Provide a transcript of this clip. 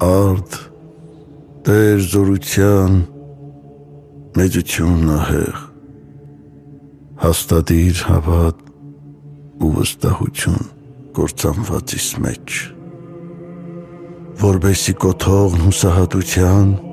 Արդ Տեր զորության մեծությունն ահեղ, հաստատիր հավատ ու վստահություն կործանվածիս մեջ, որբեսի կոթողն հուսահատության